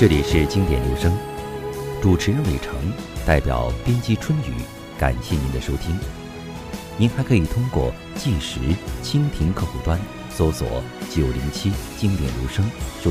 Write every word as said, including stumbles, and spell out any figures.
这里是经典留声，主持人伟成，代表编辑春雨，感谢您的收听。您还可以通过计时、蜻蜓客户端搜索九零七经典留声收